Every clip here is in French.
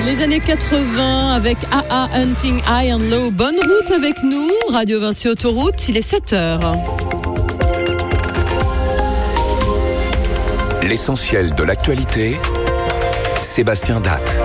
Les années 80 avec AA Hunting High and Low. Bonne route avec nous, Radio Vinci Autoroute, il est 7h. L'essentiel de l'actualité, Sébastien Datte.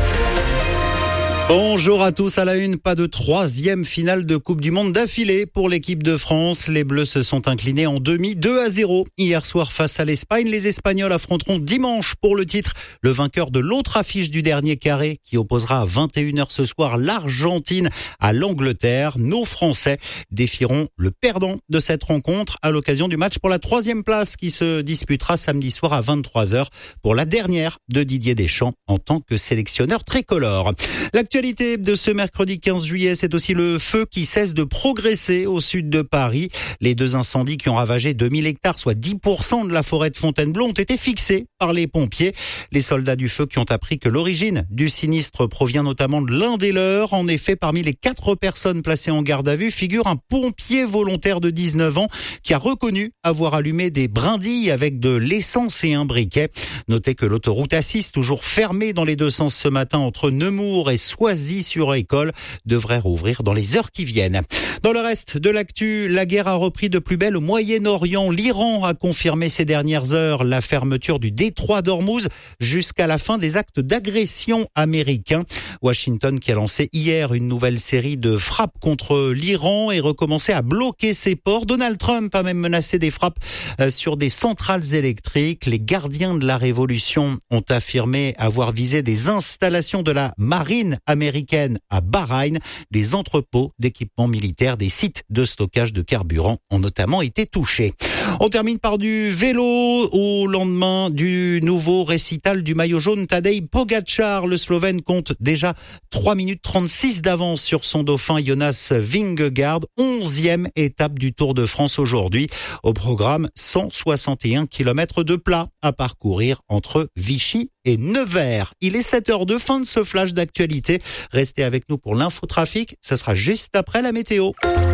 Bonjour à tous, à la une, pas de troisième finale de Coupe du Monde d'affilée pour l'équipe de France. Les Bleus se sont inclinés en demi 2-0 hier soir face à l'Espagne. Les Espagnols affronteront dimanche pour le titre le vainqueur de l'autre affiche du dernier carré qui opposera à 21h ce soir l'Argentine à l'Angleterre. Nos Français défieront le perdant de cette rencontre à l'occasion du match pour la troisième place qui se disputera samedi soir à 23h pour la dernière de Didier Deschamps en tant que sélectionneur tricolore. L'actualité de ce mercredi 15 juillet, c'est aussi le feu qui cesse de progresser au sud de Paris. Les deux incendies qui ont ravagé 2000 hectares, soit 10% de la forêt de Fontainebleau, ont été fixés par les pompiers. Les soldats du feu qui ont appris que l'origine du sinistre provient notamment de l'un des leurs. En effet, parmi les 4 personnes placées en garde à vue figure un pompier volontaire de 19 ans qui a reconnu avoir allumé des brindilles avec de l'essence et un briquet. Notez que l'autoroute A6, toujours fermée dans les deux sens ce matin entre Nemours et Soisy-sur-École, devrait rouvrir dans les heures qui viennent. Dans le reste de l'actu, la guerre a repris de plus belle au Moyen-Orient. L'Iran a confirmé ces dernières heures la fermeture du détroit d'Ormuz jusqu'à la fin des actes d'agression américains. Washington qui a lancé hier une nouvelle série de frappes contre l'Iran et recommencé à bloquer ses ports. Donald Trump a même menacé des frappes sur des centrales électriques. Les gardiens de la révolution ont affirmé avoir visé des installations de la marine américaine à Bahreïn. Des entrepôts d'équipements militaires, des sites de stockage de carburant ont notamment été touchés. On termine par du vélo au lendemain du nouveau récital du maillot jaune Tadej Pogačar. Le Slovène compte déjà 3 minutes 36 d'avance sur son dauphin Jonas Vingegaard. 11e étape du Tour de France aujourd'hui. Au programme, 161 km de plat à parcourir entre Vichy et Nevers. Il est 7h02, fin de ce flash d'actualité. Restez avec nous pour l'infotrafic. Ça sera juste après la météo.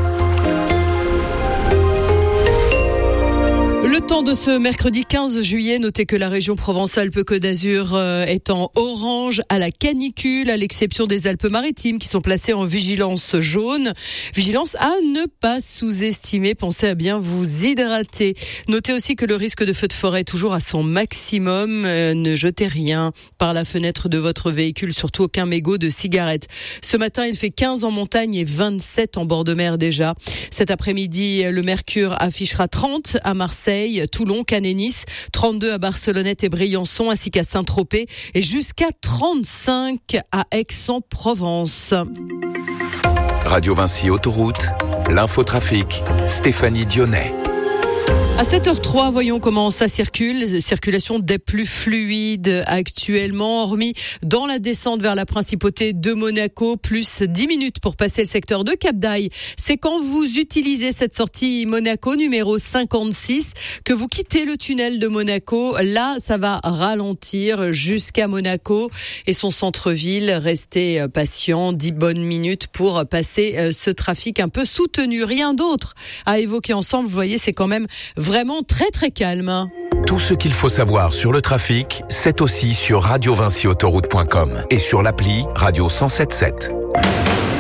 Le temps de ce mercredi 15 juillet, notez que la région Provence-Alpes-Côte d'Azur est en orange à la canicule, à l'exception des Alpes-Maritimes qui sont placées en vigilance jaune. Vigilance à ne pas sous-estimer, pensez à bien vous hydrater. Notez aussi que le risque de feu de forêt est toujours à son maximum. Ne jetez rien par la fenêtre de votre véhicule, surtout aucun mégot de cigarette. Ce matin, il fait 15 en montagne et 27 en bord de mer déjà. Cet après-midi, le mercure affichera 30 à Marseille, Toulon, Cannes et Nice, 32 à Barcelonnette et Briançon ainsi qu'à Saint-Tropez et jusqu'à 35 à Aix-en-Provence. Radio Vinci Autoroute, l'infotrafic, Stéphanie Dionnet. À 7h03, voyons comment ça circule. Circulation des plus fluides actuellement, hormis dans la descente vers la principauté de Monaco, plus 10 minutes pour passer le secteur de Cap-d'Aille. C'est quand vous utilisez cette sortie Monaco numéro 56 que vous quittez le tunnel de Monaco. Là, ça va ralentir jusqu'à Monaco et son centre-ville. Restez patient, 10 bonnes minutes pour passer ce trafic un peu soutenu. Rien d'autre à évoquer ensemble. Vous voyez, c'est quand même vraiment très très calme. Tout ce qu'il faut savoir sur le trafic, c'est aussi sur radiovinciautoroute.com et sur l'appli Radio 107.7.